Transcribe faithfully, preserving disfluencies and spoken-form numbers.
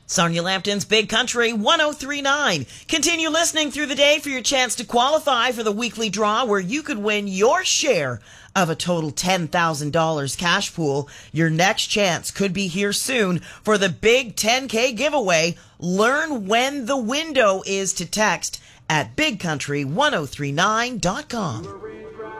Sonia Lampton's Big Country one oh three point nine. Continue listening through the day for your chance to qualify for the weekly draw where you could win your share of a total ten thousand dollars cash pool. Your next chance could be here soon for the big ten K giveaway. Learn when the window is to text at big country one oh three nine dot com.